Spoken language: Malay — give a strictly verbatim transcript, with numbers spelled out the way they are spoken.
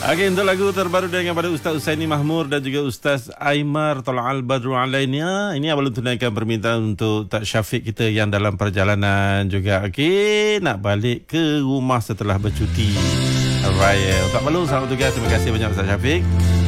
Okey, untuk lagu terbaru dengan pada Ustaz Usaini Mahmur dan juga Ustaz Aimar Talal Badru Alaina. Ini abang tunaikan permintaan untuk Tak Syafiq kita yang dalam perjalanan juga. Okey, nak balik ke rumah setelah bercuti. Alright, Ustaz Balung, selamat tugas. Terima kasih banyak Ustaz Syafiq.